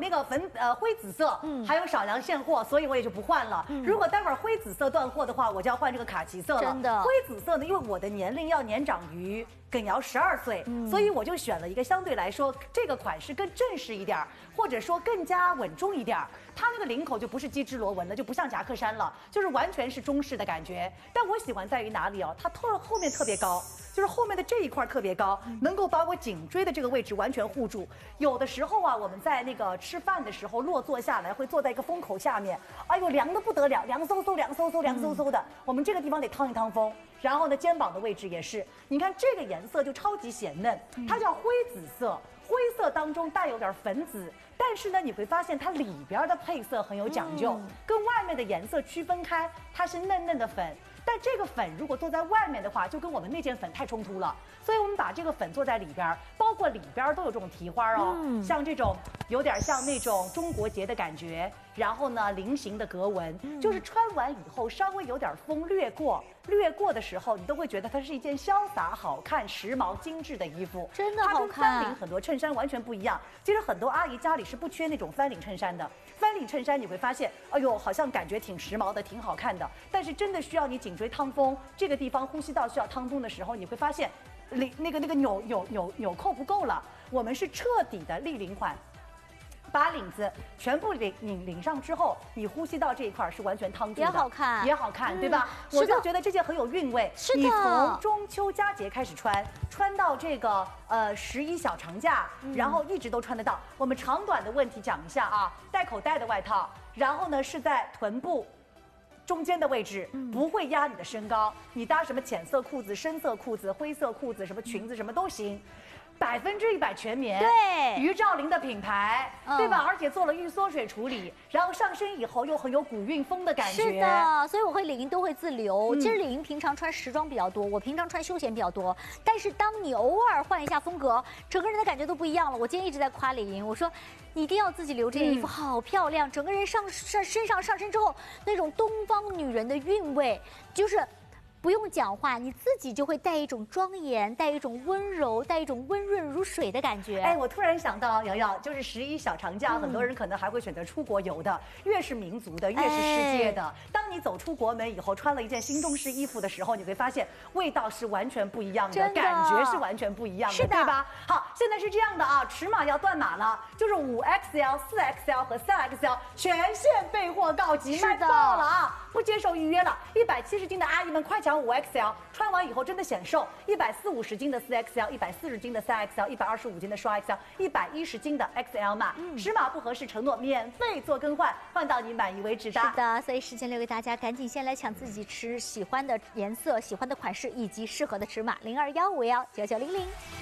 那个灰紫色，还有少量现货，所以我也就不换了。如果待会儿灰紫色断货的话，我就要换这个卡其色了。 真的， 灰紫色呢，因为我的年龄要年长于耿瑶12岁，所以我就选了一个相对来说这个款式更正式一点，或者说更加稳重一点。它那个领口就不是鸡织螺纹了，就不像夹克衫了，就是完全是中式的感觉。但我喜欢在于哪里哦？它后面特别高，就是后面的这一块特别高，能够把我颈椎的这个位置完全护住。有的时候啊，我们在那个吃饭的时候落座下来，会坐在一个风口下面，哎呦，凉的不得了，凉飕飕，凉飕飕，凉飕飕的。我们这个地方得趟一趟风。然后呢，肩膀的位置也是，你看这个颜色就超级显嫩，它叫灰紫色，灰色当中带有点粉紫，但是呢，你会发现它里边的配色很有讲究，跟外面的颜色区分开，它是嫩嫩的粉。但这个粉如果做在外面的话，就跟我们那件粉太冲突了，所以我们把这个粉做在里边，包括里边都有这种提花哦，像这种有点像那种中国结的感觉，然后呢菱形的格纹，就是穿完以后稍微有点风掠过的时候，你都会觉得它是一件潇洒、好看、时髦、精致的衣服， 真的好看。 它跟翻领很多衬衫完全不一样。其实很多阿姨家里是不缺那种翻领衬衫的，翻领衬衫你会发现，哎呦，好像感觉挺时髦的，挺好看的。但是真的需要你颈椎趟风，这个地方呼吸道需要趟风的时候，你会发现，那个纽扣不够了。我们是彻底的立领款。把领子全部领上之后，你呼吸道这一块是完全趟住的，也好看，对吧？我就觉得这件很有韵味。 是的， 你从中秋佳节开始穿到这个11小长假，然后一直都穿得到。我们长短的问题讲一下啊，带口袋的外套，然后呢是在臀部中间的位置，不会压你的身高。你搭什么浅色裤子、深色裤子、灰色裤子、什么裙子什么都行。100%全棉， 对， 于兆林的品牌，对吧？而且做了预缩水处理，然后上身以后又很有古韵风的感觉。 是的，所以我会领英都会自留。其实领英平常穿时装比较多，我平常穿休闲比较多。但是当你偶尔换一下风格，整个人的感觉都不一样了。我今天一直在夸领英，我说你一定要自己留这件衣服，好漂亮，整个人上身之后那种东方女人的韵味，就是。不用讲话，你自己就会带一种庄严，带一种温柔，带一种温润如水的感觉。 哎，我突然想到，瑶瑶，就是11小长假，很多人可能还会选择出国游的，越是民族的，越是世界的。当你走出国门以后，穿了一件新中式衣服的时候，你会发现味道是完全不一样的，感觉是完全不一样的，对吧？好，现在是这样的啊，尺码要断码了，就是5XL、4XL 和3XL 全线备货告急，卖爆了啊！不接受预约了，170斤的阿姨们快抢5XL， 穿完以后真的显瘦，140-50斤的4XL、140斤的3XL、125斤的双 XL、110斤的 XL 码，尺码不合适承诺免费做更换，换到你满意为止的。 是的，所以时间留给大家，赶紧先来抢自己喜欢的颜色、喜欢的款式以及适合的尺码，0215199900。